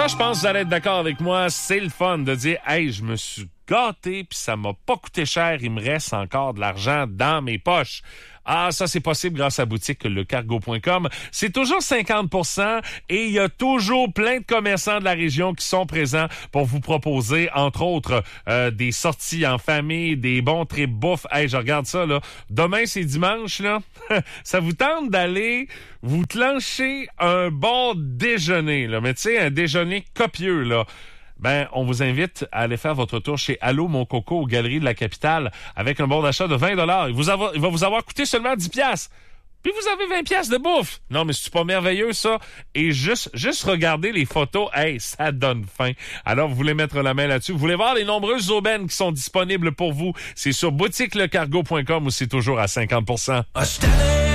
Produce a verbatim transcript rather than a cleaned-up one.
Ça, je pense que vous allez être d'accord avec moi. C'est le fun de dire, hey, je me suis gâté puis ça m'a pas coûté cher. Il me reste encore de l'argent dans mes poches. Ah, ça, c'est possible grâce à la boutique lecargo point com. C'est toujours cinquante pour cent et il y a toujours plein de commerçants de la région qui sont présents pour vous proposer, entre autres, euh, des sorties en famille, des bons trips bouffe. Hey, je regarde ça, là. Demain, c'est dimanche, là. Ça vous tente d'aller vous clencher un bon déjeuner, là. Mais tu sais, un déjeuner copieux, là. Ben, on vous invite à aller faire votre tour chez Allô Mon Coco aux Galeries de la Capitale avec un bon d'achat de vingt dollars. Il, vous avoir, il va vous avoir coûté seulement dix piastres. Puis vous avez vingt piastres de bouffe. Non, mais c'est pas merveilleux, ça? Et juste, juste regarder les photos, hey, ça donne faim. Alors, vous voulez mettre la main là-dessus. Vous voulez voir les nombreuses aubaines qui sont disponibles pour vous. C'est sur boutique lecargo point com où c'est toujours à cinquante pour cent.